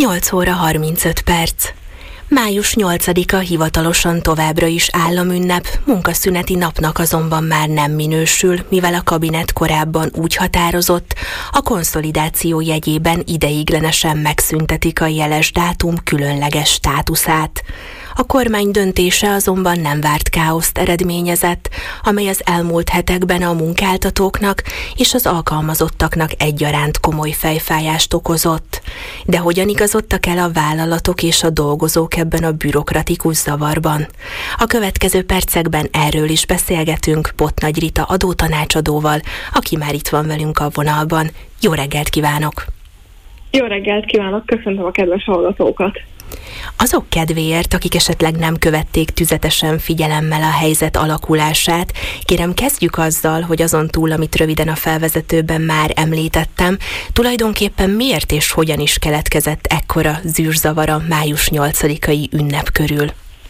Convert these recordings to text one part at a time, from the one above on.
8 óra 35 perc. Május 8-a hivatalosan továbbra is államünnep, munkaszüneti napnak azonban már nem minősül, mivel a kabinet korábban úgy határozott, a konszolidáció jegyében ideiglenesen megszüntetik a jeles dátum különleges státuszát. A kormány döntése azonban nem várt káoszt eredményezett, amely az elmúlt hetekben a munkáltatóknak és az alkalmazottaknak egyaránt komoly fejfájást okozott. De hogyan igazodtak el a vállalatok és a dolgozók ebben a bürokratikus zavarban? A következő percekben erről is beszélgetünk Bottnagy Rita adótanácsadóval, aki már itt van velünk a vonalban. Jó reggelt kívánok! Jó reggelt kívánok, köszöntöm a kedves hallgatókat! Azok kedvéért, akik esetleg nem követték tüzetesen figyelemmel a helyzet alakulását, kérem kezdjük azzal, hogy azon túl, amit röviden a felvezetőben már említettem, tulajdonképpen miért és hogyan is keletkezett ekkora zűrzavar a május 8-ai ünnep körül?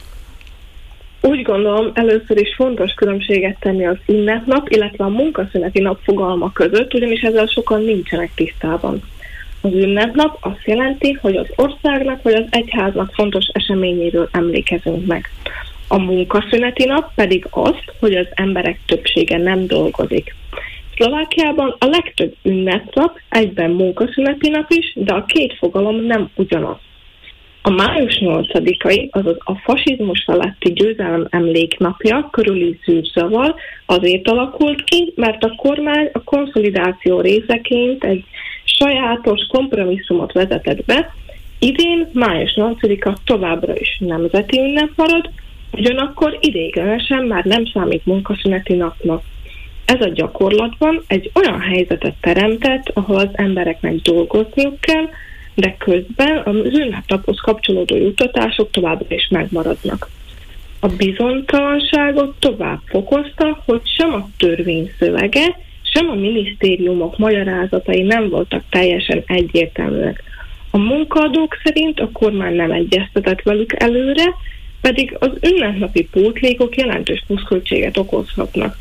Úgy gondolom, először is fontos különbséget tenni az ünnepnap, illetve a munkaszüneti nap fogalma között, ugyanis ezzel sokan nincsenek tisztában. Az ünnepnap azt jelenti, hogy az országnak vagy az egyháznak fontos eseményéről emlékezünk meg. A munkaszüneti nap pedig azt, hogy az emberek többsége nem dolgozik. Szlovákiában a legtöbb ünnepnap egyben munkaszüneti nap is, de a két fogalom nem ugyanaz. A május 8-ai, azaz a fasizmus feletti győzelem emléknapja körüli zűrzavar azért alakult ki, mert a kormány a konszolidáció részeként egy sajátos kompromisszumot vezetett be. Idén május 8-a továbbra is nemzeti ünnep marad, ugyanakkor ideiglenesen már nem számít munkaszüneti napnak. Ez a gyakorlatban egy olyan helyzetet teremtett, ahol az embereknek dolgozniuk kell, de közben az ünnepnaphoz kapcsolódó juttatások továbbra is megmaradnak. A bizonytalanságot tovább fokozta, hogy sem a törvény szövege, sem a minisztériumok magyarázatai nem voltak teljesen egyértelműek. A munkaadók szerint a kormány nem egyeztetett velük előre, pedig az ünnepnapi pótlékok jelentős pluszköltséget okozhatnak.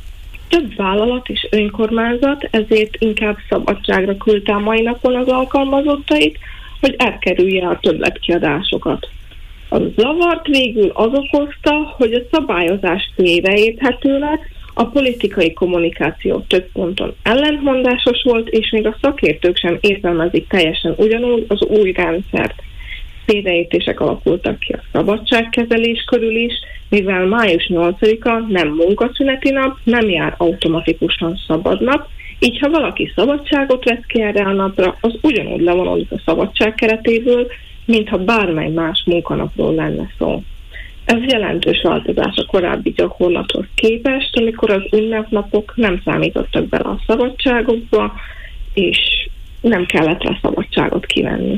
Több vállalat és önkormányzat ezért inkább szabadságra küldte a mai napon az alkalmazottait, hogy elkerülje a többletkiadásokat. A zavart végül az okozta, hogy a szabályozás félreérthető lett, a politikai kommunikáció több ponton ellentmondásos volt, és még a szakértők sem értelmezik teljesen ugyanúgy az új rendszert. Félreértések alakultak ki a szabadságkezelés körül is, mivel május 8-a nem munkaszüneti nap, nem jár automatikusan szabad nap, így ha valaki szabadságot vesz ki erre a napra, az ugyanúgy levonodik a szabadság keretéből, mintha bármely más munkanapról lenne szó. Ez jelentős változás a korábbi gyakorlathoz képest, amikor az ünnepnapok nem számítottak bele a szabadságokba, és nem kellett rá szabadságot kivenni.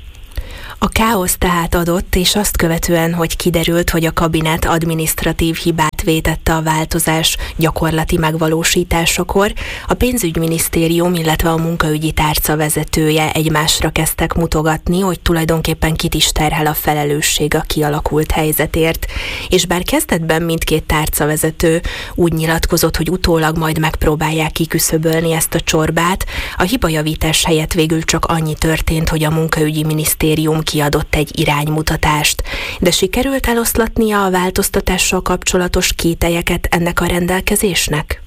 A káosz tehát adott, és azt követően, hogy kiderült, hogy a kabinet adminisztratív hibát vétette a változás gyakorlati megvalósításakor, a pénzügyminisztérium, illetve a munkaügyi tárca vezetője egymásra kezdtek mutogatni, hogy tulajdonképpen kit is terhel a felelősség a kialakult helyzetért. És bár kezdetben mindkét tárcavezető úgy nyilatkozott, hogy utólag majd megpróbálják kiküszöbölni ezt a csorbát, a hibajavítás helyett végül csak annyi történt, hogy a munkaügyi minisztérium kiadott egy iránymutatást. De sikerült eloszlatnia a változtatással kapcsolatos kételyeket ennek a rendelkezésnek?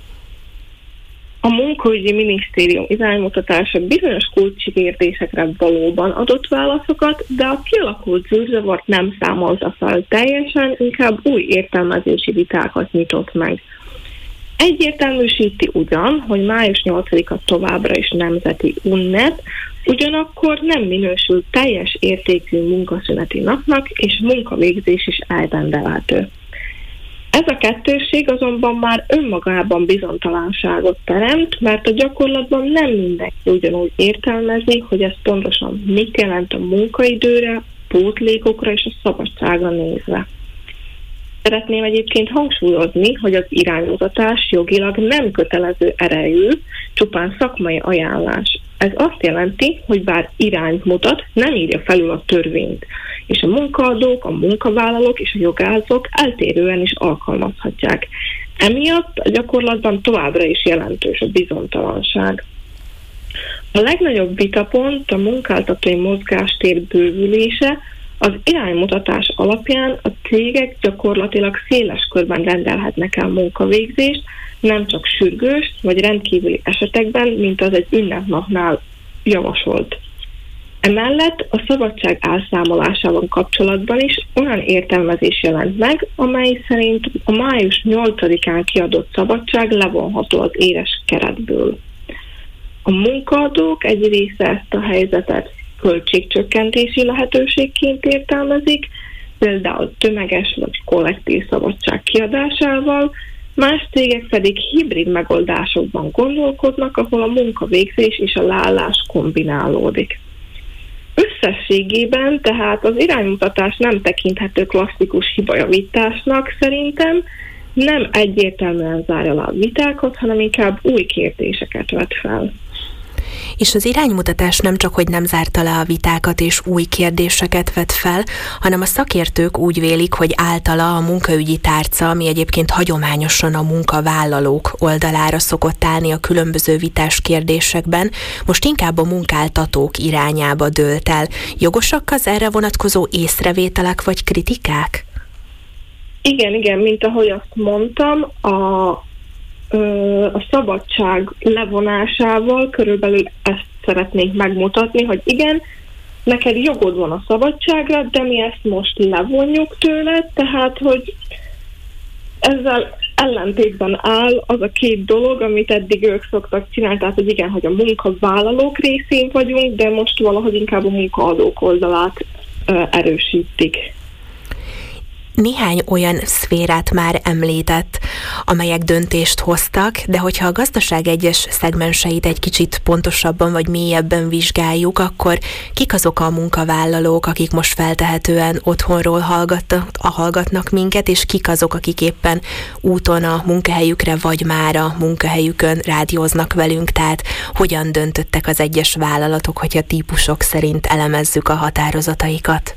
A munkaügyi minisztérium iránymutatása bizonyos kulcskérdésekre valóban adott válaszokat, de a kialakult zűrzavart nem számolta fel teljesen, inkább új értelmezési vitákat nyitott meg. Egyértelműsíti ugyan, hogy május 8-a továbbra is nemzeti ünnep, ugyanakkor nem minősül teljes értékű munkaszüneti napnak, és munkavégzés is elrendelhető. Ez a kettősség azonban már önmagában bizonytalanságot teremt, mert a gyakorlatban nem mindenki ugyanúgy értelmezi, hogy ez pontosan mit jelent a munkaidőre, pótlékokra és a szabadságra nézve. Szeretném egyébként hangsúlyozni, hogy az iránymutatás jogilag nem kötelező erejű, csupán szakmai ajánlás. Ez azt jelenti, hogy bár irányt mutat, nem írja felül a törvényt, és a munkaadók, a munkavállalók és a jogászok eltérően is alkalmazhatják. Emiatt a gyakorlatban továbbra is jelentős a bizonytalanság. A legnagyobb vitapont a munkáltatói mozgástér bővülése. Az iránymutatás alapján a cégek gyakorlatilag széles körben rendelhetnek el munkavégzést, nem csak sürgős vagy rendkívüli esetekben, mint az egy ünnepnapnál javasolt. Emellett a szabadság elszámolásával kapcsolatban is olyan értelmezés jelent meg, amely szerint a május 8-án kiadott szabadság levonható az éves keretből. A munkaadók egy része ezt a helyzetet költségcsökkentési lehetőségként értelmezik, például tömeges vagy kollektív szabadság kiadásával, más cégek pedig hibrid megoldásokban gondolkodnak, ahol a munkavégzés és a leállás kombinálódik. Összességében tehát az iránymutatás nem tekinthető klasszikus hibajavításnak szerintem, nem egyértelműen zárja le a vitákat, hanem inkább új kérdéseket vet fel. És az iránymutatás nem csak, hogy nem zárta le a vitákat és új kérdéseket vet fel, hanem a szakértők úgy vélik, hogy általa a munkaügyi tárca, ami egyébként hagyományosan a munkavállalók oldalára szokott állni a különböző vitás kérdésekben, most inkább a munkáltatók irányába dőlt el. Jogosak az erre vonatkozó észrevételek vagy kritikák? Igen, mint ahogy azt mondtam, a szabadság levonásával körülbelül ezt szeretnénk megmutatni, hogy igen, neked jogod van a szabadságra, de mi ezt most levonjuk tőled, tehát, hogy ezzel ellentétben áll az a két dolog, amit eddig ők szoktak csinálni, tehát, hogy igen, hogy a munkavállalók részén vagyunk, de most valahogy inkább a munkaadók oldalát erősítik. Néhány olyan szférát már említett, amelyek döntést hoztak, de hogyha a gazdaság egyes szegmenseit egy kicsit pontosabban vagy mélyebben vizsgáljuk, kik azok a munkavállalók, akik most feltehetően otthonról hallgatnak minket, és kik azok, akik éppen úton a munkahelyükre vagy már a munkahelyükön rádióznak velünk, tehát hogyan döntöttek az egyes vállalatok, hogyha típusok szerint elemezzük a határozataikat?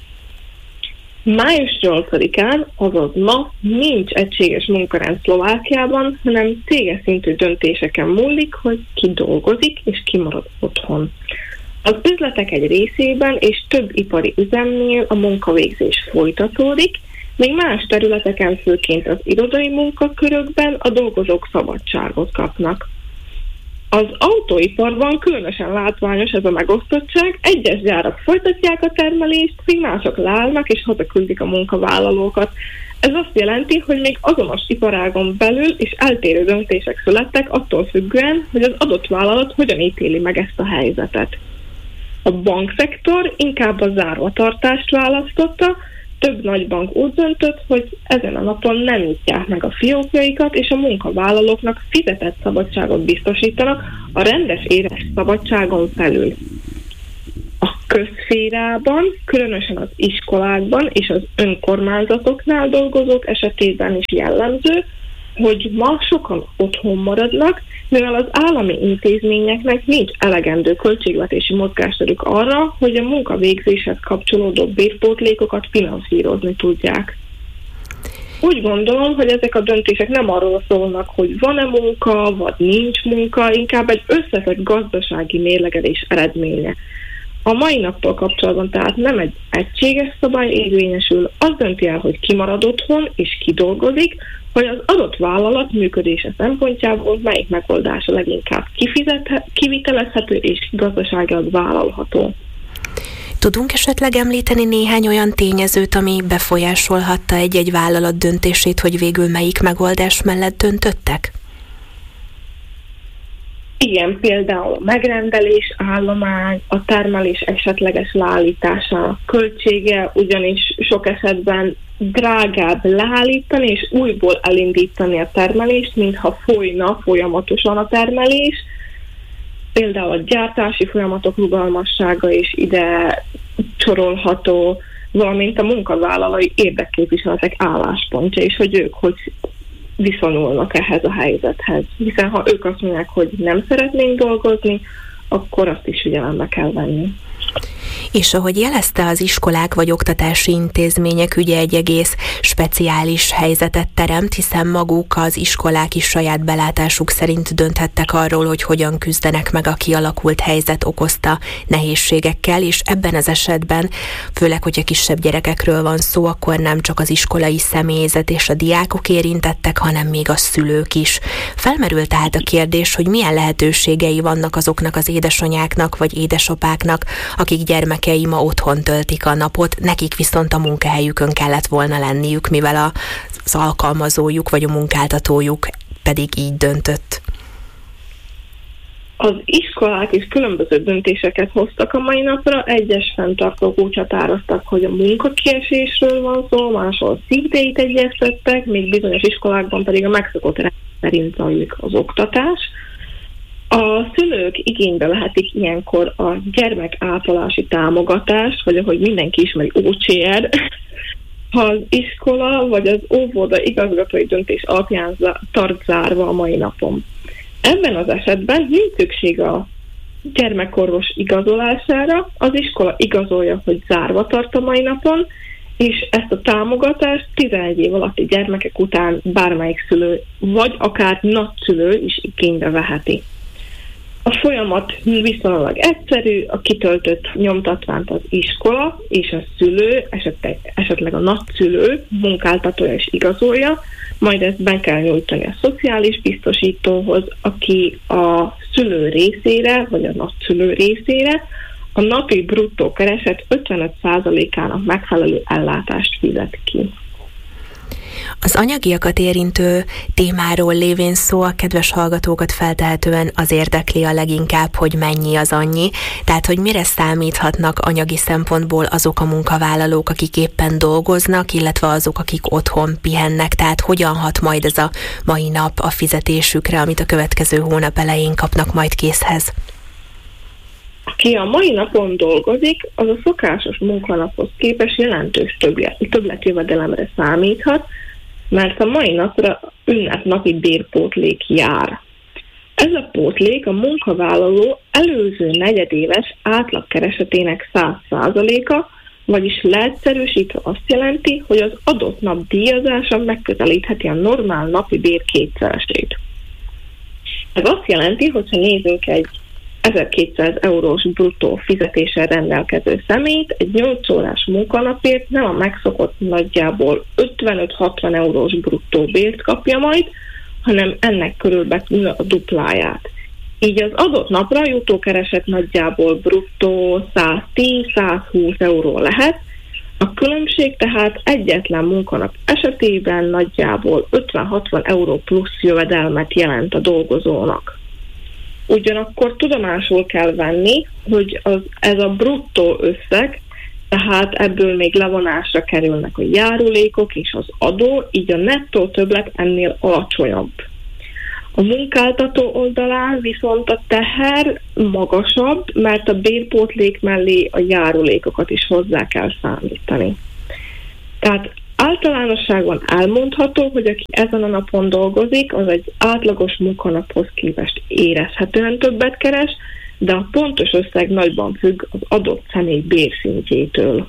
Május 8-án, azaz ma nincs egységes munkarend Szlovákiában, hanem céges szintű döntéseken múlik, hogy ki dolgozik és ki marad otthon. Az üzletek egy részében és több ipari üzemnél a munkavégzés folytatódik, míg más területeken, főként az irodai munkakörökben a dolgozók szabadságot kapnak. Az autóiparban különösen látványos ez a megosztottság, egyes gyárak folytatják a termelést, míg mások leállnak és hazaküldik a munkavállalókat. Ez azt jelenti, hogy még azonos iparágon belül is eltérő döntések születtek attól függően, hogy az adott vállalat hogyan ítéli meg ezt a helyzetet. A bankszektor inkább a zárvatartást választotta, több nagy bank úgy döntött, hogy ezen a napon nem nyitják meg a fiókjaikat, és a munkavállalóknak fizetett szabadságot biztosítanak a rendes éves szabadságon felül. A közszférában, különösen az iskolákban és az önkormányzatoknál dolgozók esetében is jellemző, hogy ma sokan otthon maradnak, mivel az állami intézményeknek nincs elegendő költségvetési mozgásterük arra, hogy a munkavégzéshez kapcsolódó bérpótlékokat finanszírozni tudják. Úgy gondolom, hogy ezek a döntések nem arról szólnak, hogy van-e munka, vagy nincs munka, inkább egy összetett gazdasági mérlegelés eredménye. A mai naptól kapcsolatban tehát nem egy egységes szabály érvényesül, az dönti el, hogy ki marad otthon és ki dolgozik, hogy az adott vállalat működése szempontjából melyik megoldása leginkább kivitelezhető és gazdaságilag vállalható. Tudunk esetleg említeni néhány olyan tényezőt, ami befolyásolhatta egy-egy vállalat döntését, hogy végül melyik megoldás mellett döntöttek? Igen, például a megrendelés, állomány, a termelés esetleges leállításának költsége, ugyanis sok esetben drágább leállítani és újból elindítani a termelést, mintha folyna folyamatosan a termelés. Például a gyártási folyamatok rugalmassága is ide sorolható, valamint a munkavállalói érdekképviseletek álláspontja is, hogy ők hogy viszonyulnak ehhez a helyzethez. Hiszen ha ők azt mondják, hogy nem szeretnénk dolgozni, akkor azt is figyelembe kell venni. És ahogy jelezte, az iskolák vagy oktatási intézmények ügye egy egész speciális helyzetet teremt, hiszen maguk az iskolák is saját belátásuk szerint dönthettek arról, hogy hogyan küzdenek meg a kialakult helyzet okozta nehézségekkel, és ebben az esetben, főleg, hogyha kisebb gyerekekről van szó, akkor nem csak az iskolai személyzet és a diákok érintettek, hanem még a szülők is. Felmerült tehát a kérdés, hogy milyen lehetőségei vannak azoknak az édesanyáknak vagy édesapáknak, akik gyermekei ma otthon töltik a napot, nekik viszont a munkahelyükön kellett volna lenniük, mivel az alkalmazójuk vagy a munkáltatójuk pedig így döntött. Az iskolák is különböző döntéseket hoztak a mai napra. Egyes fenntartók úgy határoztak, hogy a munkakiesésről van szó, máshol szigdíjt egyeztettek, még bizonyos iskolákban pedig a megszokott rend szerint zajlik az oktatás. A szülők igénybe vehetik ilyenkor a gyermekápolási támogatást, vagy ahogy mindenki ismeri, OCR, ha az iskola vagy az óvoda igazgatói döntés alapján tart zárva a mai napon. Ebben az esetben nincs szükség a gyermekorvos igazolására, az iskola igazolja, hogy zárva tart a mai napon, és ezt a támogatást 11 év alatti gyermekek után bármelyik szülő, vagy akár nagyszülő is igénybe veheti. A folyamat viszonylag egyszerű, a kitöltött nyomtatványt az iskola és a szülő, esetleg a nagyszülő munkáltatója is igazolja, majd ezt be kell nyújtani a szociális biztosítóhoz, aki a szülő részére, vagy a nagyszülő részére a napi bruttó kereset 55%-ának megfelelő ellátást fizet ki. Az anyagiakat érintő témáról lévén szó, a kedves hallgatókat feltehetően az érdekli a leginkább, hogy mennyi az annyi, tehát hogy mire számíthatnak anyagi szempontból azok a munkavállalók, akik éppen dolgoznak, illetve azok, akik otthon pihennek, tehát hogyan hat majd ez a mai nap a fizetésükre, amit a következő hónap elején kapnak majd készhez. Aki a mai napon dolgozik, az a szokásos munkanaphoz képest jelentős többletjövedelemre számíthat, mert a mai napra ünnepnapi bérpótlék jár. Ez a pótlék a munkavállaló előző negyedéves átlagkeresetének 100%-a, vagyis leegyszerűsítve azt jelenti, hogy az adott nap díjazása megközelítheti a normál napi bér kétszeresét. Ez azt jelenti, hogyha nézzünk egy 1200 eurós bruttó fizetéssel rendelkező személyt, egy 8 órás munkanapért nem a megszokott nagyjából 55-60 eurós bruttó bért kapja majd, hanem ennek körülbelül a dupláját. Így az adott napra jutó kereset nagyjából bruttó 110-120 euró lehet, a különbség tehát egyetlen munkanap esetében nagyjából 50-60 euró plusz jövedelmet jelent a dolgozónak. Ugyanakkor tudomásul kell venni, hogy ez a bruttó összeg, tehát ebből még levonásra kerülnek a járulékok és az adó, így a nettó többlet ennél alacsonyabb. A munkáltató oldalán viszont a teher magasabb, mert a bérpótlék mellé a járulékokat is hozzá kell számítani. Tehát általánosságban elmondható, hogy aki ezen a napon dolgozik, az egy átlagos munkanaphoz képest érezhetően többet keres, de a pontos összeg nagyban függ az adott személy bérszintjétől.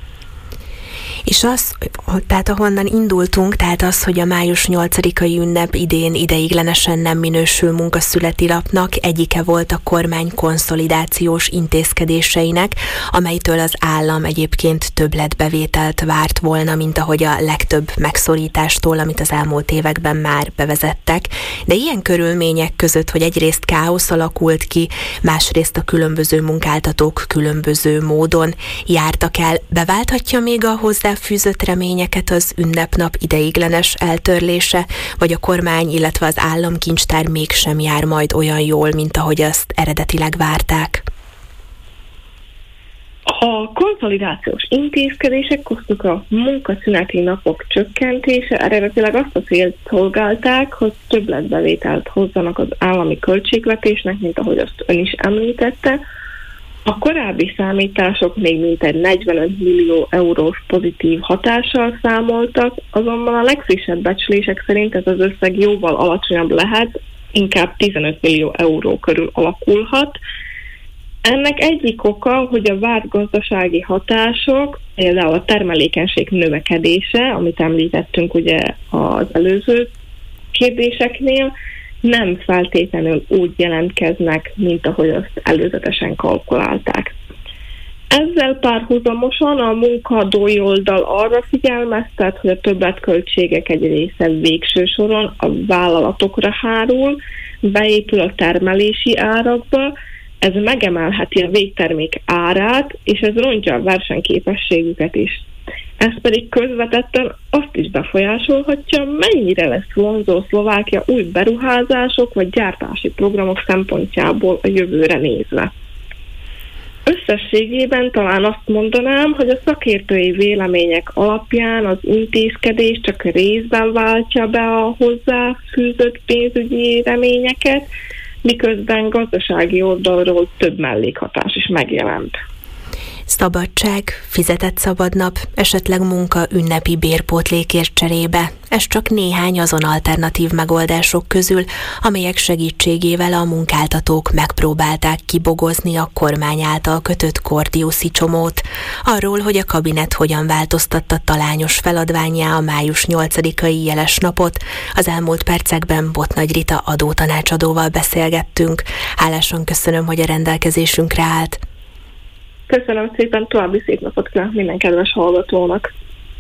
És az, tehát ahonnan indultunk, tehát az, hogy a május 8-ai ünnep idén ideiglenesen nem minősül munkaszületi napnak, egyike volt a kormány konszolidációs intézkedéseinek, amelytől az állam egyébként többletbevételt várt volna, mint ahogy a legtöbb megszorítástól, amit az elmúlt években már bevezettek. De ilyen körülmények között, hogy egyrészt káosz alakult ki, másrészt a különböző munkáltatók különböző módon jártak el, beválthatja még a hozzáfűzött reményeket az ünnepnap ideiglenes eltörlése, vagy a kormány, illetve az államkincstár mégsem jár majd olyan jól, mint ahogy azt eredetileg várták? A konszolidációs intézkedések köztük a munkaszüneti napok csökkentése eredetileg azt a célt szolgálták, hogy többletbevételt hozzanak az állami költségvetésnek, mint ahogy azt ön is említette. A korábbi számítások még mintegy 45 millió eurós pozitív hatással számoltak, azonban a legfrissebb becslések szerint ez az összeg jóval alacsonyabb lehet, inkább 15 millió euró körül alakulhat. Ennek egyik oka, hogy a várt gazdasági hatások, például a termelékenység növekedése, amit említettünk ugye az előző kérdéseknél, nem feltétlenül úgy jelentkeznek, mint ahogy azt előzetesen kalkulálták. Ezzel párhuzamosan a munkadói oldal arra figyelmeztet, hogy a többletköltségek egy része végső soron a vállalatokra hárul, beépül a termelési árakba, ez megemelheti a végtermék árát, és ez rontja a versenyképességüket is. Ez pedig közvetetten azt is befolyásolhatja, mennyire lesz vonzó Szlovákia új beruházások vagy gyártási programok szempontjából a jövőre nézve. Összességében talán azt mondanám, hogy a szakértői vélemények alapján az intézkedés csak részben váltja be a hozzáfűzött pénzügyi reményeket, miközben gazdasági oldalról több mellékhatás is megjelent. Szabadság, fizetett szabadnap, esetleg munka ünnepi bérpótlékért cserébe. Ez csak néhány azon alternatív megoldások közül, amelyek segítségével a munkáltatók megpróbálták kibogozni a kormány által kötött Kordiuszi csomót. Arról, hogy a kabinet hogyan változtatta talányos feladvánnyá a május 8-ai jeles napot, az elmúlt percekben Bottnagy Rita adótanácsadóval beszélgettünk. Hálásan köszönöm, hogy a rendelkezésünkre állt. Köszönöm szépen, további szép napot kívánok minden kedves hallgatónak!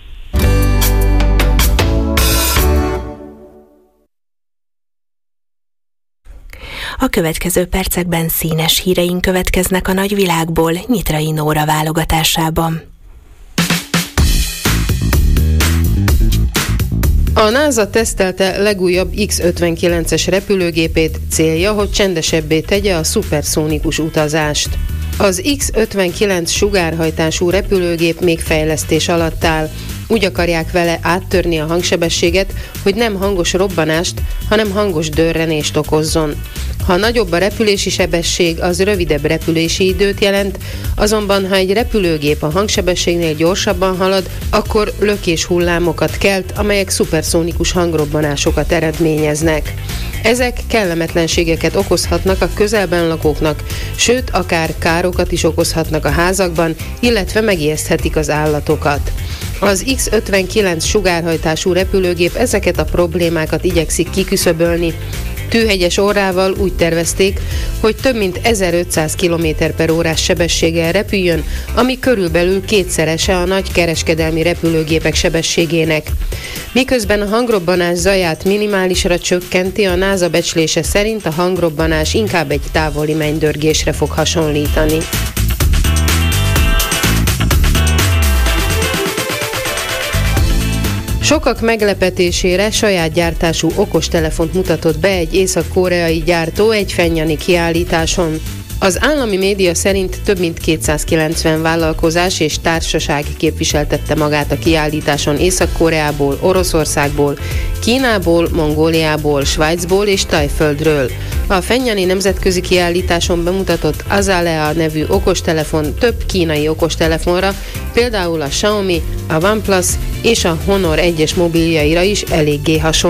A következő percekben színes híreink következnek a nagyvilágból Nyitrai Nóra válogatásában. A NASA tesztelte legújabb X-59-es repülőgépét, célja, hogy csendesebbé tegye a szuperszónikus utazást. Az X-59 sugárhajtású repülőgép még fejlesztés alatt áll. Úgy akarják vele áttörni a hangsebességet, hogy nem hangos robbanást, hanem hangos dörrenést okozzon. Ha nagyobb a repülési sebesség, az rövidebb repülési időt jelent, azonban ha egy repülőgép a hangsebességnél gyorsabban halad, akkor lökés hullámokat kelt, amelyek szuperszónikus hangrobbanásokat eredményeznek. Ezek kellemetlenségeket okozhatnak a közelben lakóknak, sőt, akár károkat is okozhatnak a házakban, illetve megijeszthetik az állatokat. Az X-59 sugárhajtású repülőgép ezeket a problémákat igyekszik kiküszöbölni. Tűhegyes orrával úgy tervezték, hogy több mint 1500 km/órás sebességgel repüljön, ami körülbelül kétszerese a nagy kereskedelmi repülőgépek sebességének. Miközben a hangrobbanás zaját minimálisra csökkenti, a NASA becslése szerint a hangrobbanás inkább egy távoli mennydörgésre fog hasonlítani. Sokak meglepetésére saját gyártású okostelefont mutatott be egy észak-koreai gyártó egy fennyani kiállításon. Az állami média szerint több mint 290 vállalkozás és társaság képviseltette magát a kiállításon Észak-Koreából, Oroszországból, Kínából, Mongóliából, Svájcból és Tajföldről. A fennyani nemzetközi kiállításon bemutatott Azalea nevű okostelefon több kínai okostelefonra, például a Xiaomi, a OnePlus és a Honor 1-es mobiljaira is eléggé hasonlít.